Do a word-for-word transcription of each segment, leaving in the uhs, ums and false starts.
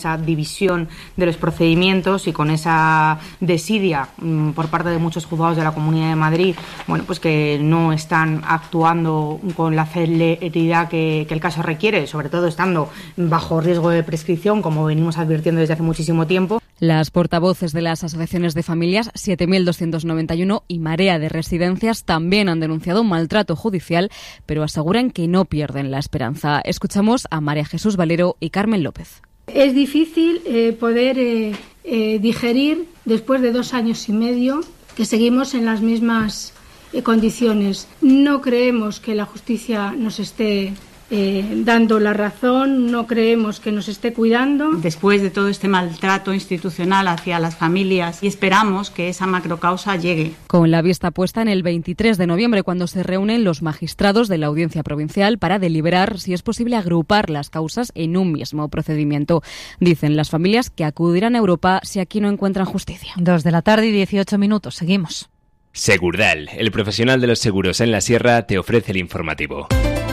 esa división de los procedimientos y con esa desidia mmm, por parte de muchos juzgados de la Comunidad de Madrid, bueno, pues que no están actuando con la celeridad que, que el caso requiere, sobre todo estando bajo riesgo de prescripción, como venimos advirtiendo desde hace muchísimo tiempo. Las portavoces de las asociaciones de familias siete mil doscientos noventa y uno y Marea de Residencias también han denunciado maltrato judicial, pero aseguran que no pierden la esperanza. Escuchamos a María Jesús Valero y Carmen López. Es difícil eh, poder eh, eh, digerir, después de dos años y medio, que seguimos en las mismas eh, condiciones. No creemos que la justicia nos esté Eh, dando la razón, no creemos que nos esté cuidando. Después de todo este maltrato institucional hacia las familias, y esperamos que esa macrocausa llegue. Con la vista puesta en el veintitrés de noviembre, cuando se reúnen los magistrados de la Audiencia Provincial para deliberar si es posible agrupar las causas en un mismo procedimiento. Dicen las familias que acudirán a Europa si aquí no encuentran justicia. Dos de la tarde y dieciocho minutos. Seguimos. Segurdal, el profesional de los seguros en la Sierra, te ofrece el informativo.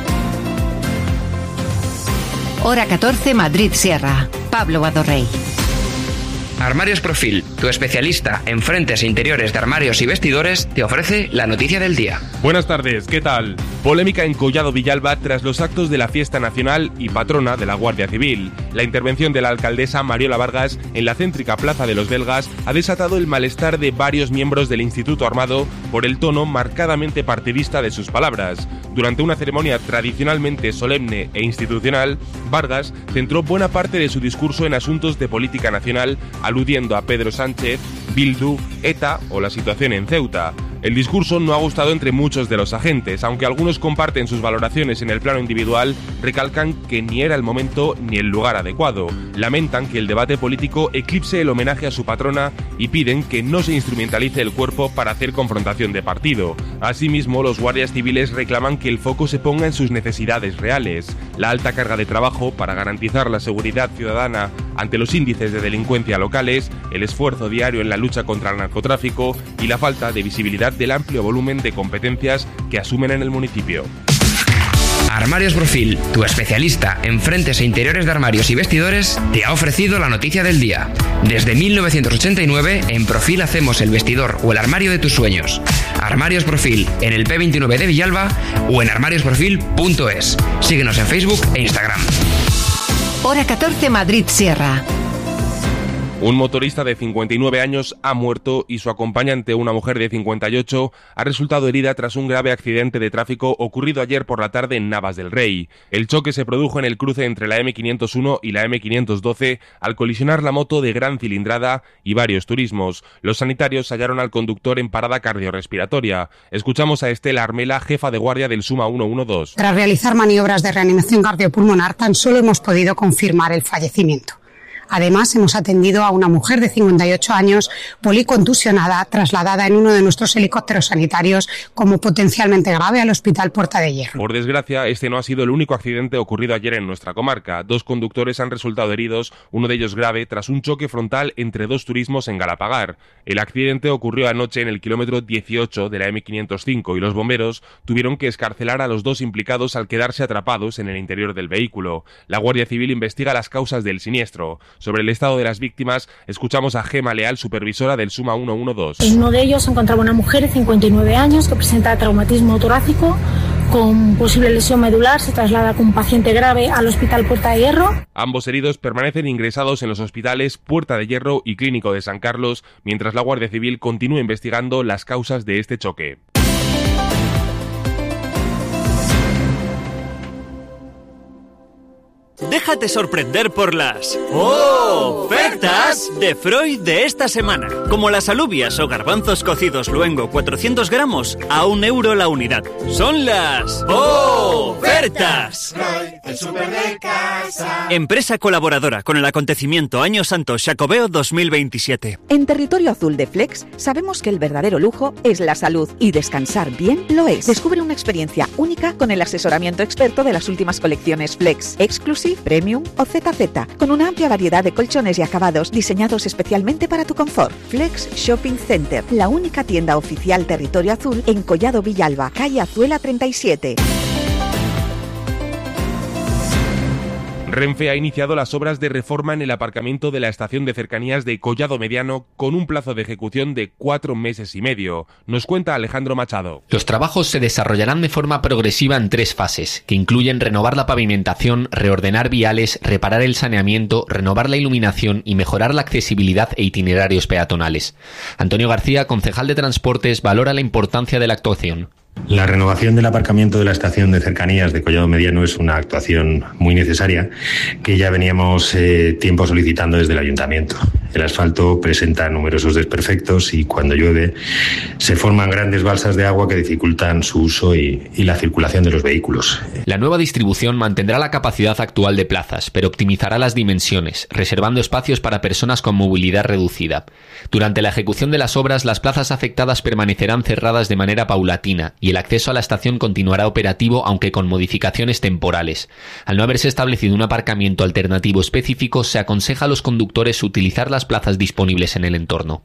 Hora catorce, Madrid Sierra. Pablo Badorrey. Armarios Profil, tu especialista en frentes e interiores de armarios y vestidores, te ofrece la noticia del día. Buenas tardes, ¿qué tal? Polémica en Collado Villalba tras los actos de la fiesta nacional y patrona de la Guardia Civil. La intervención de la alcaldesa Mariola Vargas en la céntrica Plaza de los Belgas ha desatado el malestar de varios miembros del Instituto Armado por el tono marcadamente partidista de sus palabras. Durante una ceremonia tradicionalmente solemne e institucional, Vargas centró buena parte de su discurso en asuntos de política nacional, aludiendo a Pedro Sánchez, Bildu, ETA o la situación en Ceuta. El discurso no ha gustado entre muchos de los agentes, aunque algunos comparten sus valoraciones en el plano individual, recalcan que ni era el momento ni el lugar adecuado. Lamentan que el debate político eclipse el homenaje a su patrona y piden que no se instrumentalice el cuerpo para hacer confrontación de partido. Asimismo, los guardias civiles reclaman que el foco se ponga en sus necesidades reales. La alta carga de trabajo para garantizar la seguridad ciudadana ante los índices de delincuencia locales, el esfuerzo diario en la lucha contra el narcotráfico y la falta de visibilidad del amplio volumen de competencias que asumen en el municipio. Armarios Profil, tu especialista en frentes e interiores de armarios y vestidores, te ha ofrecido la noticia del día. Desde mil novecientos ochenta y nueve, en Profil hacemos el vestidor o el armario de tus sueños. Armarios Profil, en el P veintinueve de Villalba o en armarios profil punto es. Síguenos en Facebook e Instagram. Hora catorce, Madrid Sierra. Un motorista de cincuenta y nueve años ha muerto y su acompañante, una mujer de cincuenta y ocho, ha resultado herida tras un grave accidente de tráfico ocurrido ayer por la tarde en Navas del Rey. El choque se produjo en el cruce entre la eme quinientos uno y la eme quinientos doce al colisionar la moto de gran cilindrada y varios turismos. Los sanitarios hallaron al conductor en parada cardiorrespiratoria. Escuchamos a Estela Armela, jefa de guardia del SUMA ciento doce. Tras realizar maniobras de reanimación cardiopulmonar, tan solo hemos podido confirmar el fallecimiento. Además, hemos atendido a una mujer de cincuenta y ocho años policontusionada, trasladada en uno de nuestros helicópteros sanitarios como potencialmente grave al Hospital Puerta de Hierro. Por desgracia, este no ha sido el único accidente ocurrido ayer en nuestra comarca. Dos conductores han resultado heridos, uno de ellos grave, tras un choque frontal entre dos turismos en Galapagar. El accidente ocurrió anoche en el kilómetro dieciocho de la eme quinientos cinco y los bomberos tuvieron que excarcelar a los dos implicados al quedarse atrapados en el interior del vehículo. La Guardia Civil investiga las causas del siniestro. Sobre el estado de las víctimas, escuchamos a Gema Leal, supervisora del SUMA ciento doce. En uno de ellos se encontraba una mujer de cincuenta y nueve años que presenta traumatismo torácico con posible lesión medular. Se traslada con un paciente grave al Hospital Puerta de Hierro. Ambos heridos permanecen ingresados en los hospitales Puerta de Hierro y Clínico de San Carlos, mientras la Guardia Civil continúa investigando las causas de este choque. Déjate sorprender por las ofertas de Freud de esta semana. Como las alubias o garbanzos cocidos luengo cuatrocientos gramos a un euro la unidad. Son las ofertas. Freud, el súper de casa. Empresa colaboradora con el acontecimiento Año Santo Xacobeo dos mil veintisiete. En Territorio Azul de Flex sabemos que el verdadero lujo es la salud y descansar bien lo es. Descubre una experiencia única con el asesoramiento experto de las últimas colecciones Flex, Exclusive, Premium o Z Z, con una amplia variedad de colchones y acabados diseñados especialmente para tu confort. Flex Shopping Center, la única tienda oficial Territorio Azul en Collado Villalba, calle Azuela treinta y siete. Renfe ha iniciado las obras de reforma en el aparcamiento de la estación de cercanías de Collado Mediano con un plazo de ejecución de cuatro meses y medio. Nos cuenta Alejandro Machado. Los trabajos se desarrollarán de forma progresiva en tres fases, que incluyen renovar la pavimentación, reordenar viales, reparar el saneamiento, renovar la iluminación y mejorar la accesibilidad e itinerarios peatonales. Antonio García, concejal de Transportes, valora la importancia de la actuación. La renovación del aparcamiento de la estación de cercanías de Collado Mediano es una actuación muy necesaria que ya veníamos eh, tiempo solicitando desde el Ayuntamiento. El asfalto presenta numerosos desperfectos y cuando llueve se forman grandes balsas de agua que dificultan su uso y, y la circulación de los vehículos. La nueva distribución mantendrá la capacidad actual de plazas, pero optimizará las dimensiones, reservando espacios para personas con movilidad reducida. Durante la ejecución de las obras, las plazas afectadas permanecerán cerradas de manera paulatina y el acceso a la estación continuará operativo, aunque con modificaciones temporales. Al no haberse establecido un aparcamiento alternativo específico, se aconseja a los conductores utilizar las plazas disponibles en el entorno.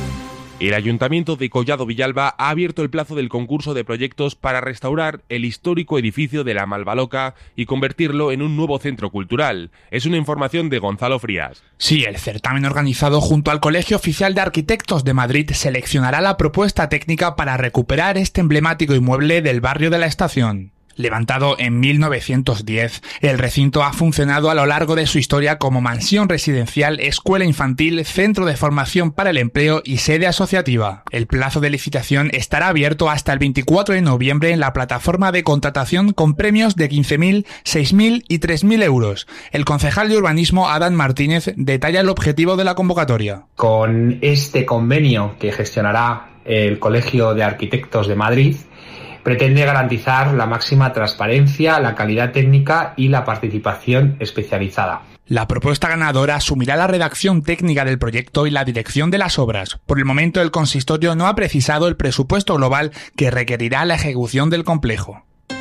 El Ayuntamiento de Collado Villalba ha abierto el plazo del concurso de proyectos para restaurar el histórico edificio de la Malvaloca y convertirlo en un nuevo centro cultural. Es una información de Gonzalo Frías. Sí, el certamen organizado junto al Colegio Oficial de Arquitectos de Madrid seleccionará la propuesta técnica para recuperar este emblemático inmueble del barrio de la Estación. Levantado en mil novecientos diez, el recinto ha funcionado a lo largo de su historia como mansión residencial, escuela infantil, centro de formación para el empleo y sede asociativa. El plazo de licitación estará abierto hasta el veinticuatro de noviembre en la plataforma de contratación con premios de quince mil, seis mil y tres mil euros. El concejal de urbanismo, Adán Martínez, detalla el objetivo de la convocatoria. Con este convenio que gestionará el Colegio de Arquitectos de Madrid, pretende garantizar la máxima transparencia, la calidad técnica y la participación especializada. La propuesta ganadora asumirá la redacción técnica del proyecto y la dirección de las obras. Por el momento, el consistorio no ha precisado el presupuesto global que requerirá la ejecución del complejo.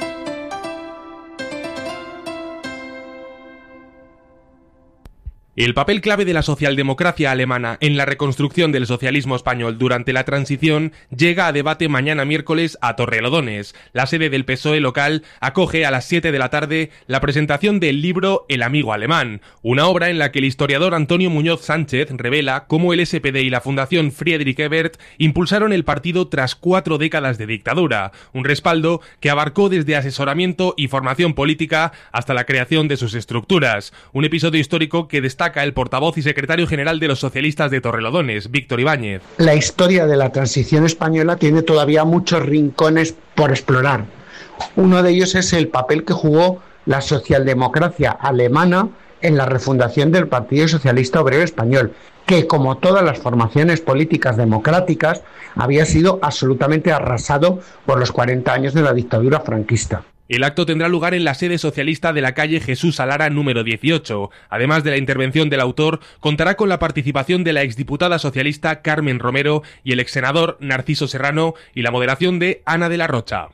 El papel clave de la socialdemocracia alemana en la reconstrucción del socialismo español durante la transición llega a debate mañana miércoles a Torrelodones. La sede del P S O E local acoge a las siete de la tarde la presentación del libro El amigo alemán, una obra en la que el historiador Antonio Muñoz Sánchez revela cómo el S P D y la Fundación Friedrich Ebert impulsaron el partido tras cuatro décadas de dictadura, un respaldo que abarcó desde asesoramiento y formación política hasta la creación de sus estructuras. Un episodio histórico que destaca el portavoz y secretario general de los socialistas de Torrelodones, Víctor Ibáñez. La historia de la transición española tiene todavía muchos rincones por explorar. Uno de ellos es el papel que jugó la socialdemocracia alemana en la refundación del Partido Socialista Obrero Español, que, como todas las formaciones políticas democráticas, había sido absolutamente arrasado por los cuarenta años de la dictadura franquista. El acto tendrá lugar en la sede socialista de la calle Jesús Alara número dieciocho. Además de la intervención del autor, contará con la participación de la exdiputada socialista Carmen Romero y el exsenador Narciso Serrano y la moderación de Ana de la Rocha.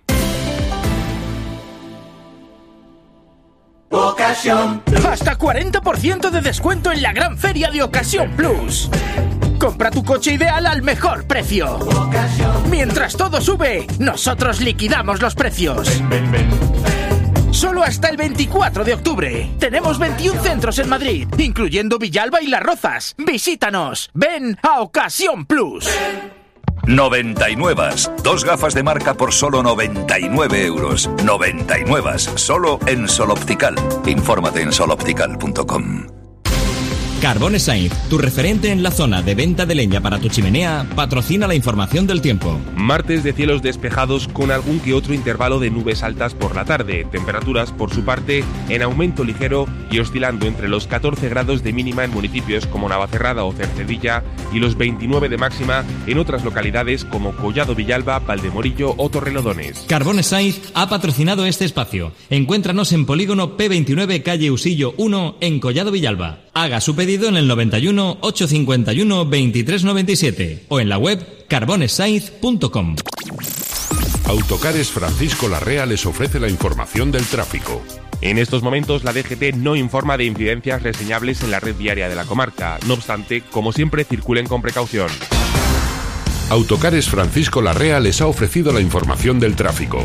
Ocasión. Hasta cuarenta por ciento de descuento en la gran feria de Ocasión Plus. Compra tu coche ideal al mejor precio. Mientras todo sube, nosotros liquidamos los precios. Ven, ven, ven. Solo hasta el veinticuatro de octubre. Tenemos veintiún centros en Madrid, incluyendo Villalba y Las Rozas. Visítanos. Ven a Ocasión Plus. noventa y nueve. Dos gafas de marca por solo noventa y nueve euros. noventa y nueve. Solo en Sol Optical. Infórmate en sol optical punto com. Carbones Sainz, tu referente en la zona de venta de leña para tu chimenea, patrocina la información del tiempo. Martes de cielos despejados con algún que otro intervalo de nubes altas por la tarde. Temperaturas, por su parte, en aumento ligero y oscilando entre los catorce grados de mínima en municipios como Navacerrada o Cercedilla y los veintinueve de máxima en otras localidades como Collado Villalba, Valdemorillo o Torrelodones. Carbones Sainz ha patrocinado este espacio. Encuéntranos en Polígono P veintinueve, calle Usillo uno, en Collado Villalba. Haga su pedido en el noventa y uno, ochocientos cincuenta y uno, veintitrés noventa y siete o en la web carbones sainz punto com. Autocares Francisco Larrea les ofrece la información del tráfico. En estos momentos la D G T no informa de incidencias reseñables en la red viaria de la comarca. No obstante, como siempre, circulen con precaución. Autocares Francisco Larrea les ha ofrecido la información del tráfico.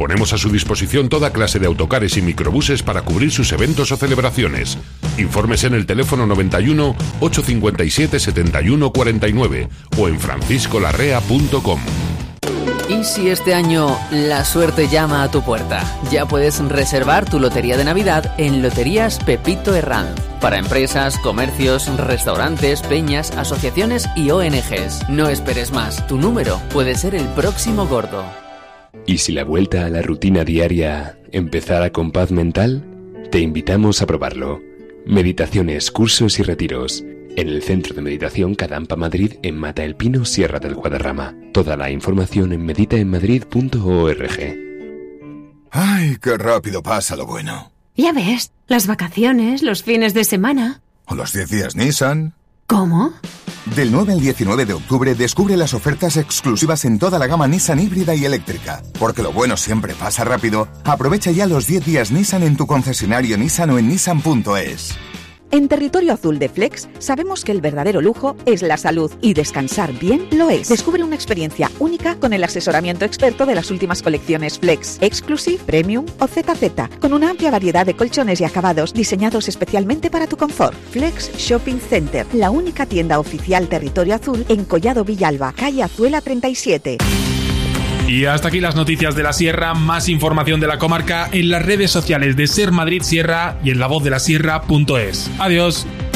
Ponemos a su disposición toda clase de autocares y microbuses para cubrir sus eventos o celebraciones. Informes en el teléfono noventa y uno, ochocientos cincuenta y siete, setenta y uno cuarenta y nueve o en francisco larrea punto com. ¿Y si este año la suerte llama a tu puerta? Ya puedes reservar tu lotería de Navidad en Loterías Pepito Herranz. Para empresas, comercios, restaurantes, peñas, asociaciones y O N Ges. No esperes más, tu número puede ser el próximo gordo. ¿Y si la vuelta a la rutina diaria empezara con paz mental? Te invitamos a probarlo. Meditaciones, cursos y retiros. En el Centro de Meditación Kadampa Madrid, en Mata el Pino, Sierra del Guadarrama. Toda la información en medita en madrid punto org. ¡Ay, qué rápido pasa lo bueno! Ya ves, las vacaciones, los fines de semana. ¿O los diez días Nissan? ¿Cómo? Del nueve al diecinueve de octubre descubre las ofertas exclusivas en toda la gama Nissan híbrida y eléctrica. Porque lo bueno siempre pasa rápido. Aprovecha ya los diez días Nissan en tu concesionario Nissan o en nissan punto es. En Territorio Azul de Flex sabemos que el verdadero lujo es la salud y descansar bien lo es. Descubre una experiencia única con el asesoramiento experto de las últimas colecciones Flex, Exclusive, Premium o Z Z, con una amplia variedad de colchones y acabados diseñados especialmente para tu confort. Flex Shopping Center, la única tienda oficial Territorio Azul en Collado Villalba, calle Azuela treinta y siete. Y hasta aquí las noticias de la Sierra. Más información de la comarca en las redes sociales de Ser Madrid Sierra y en la voz de la sierra punto es. Adiós.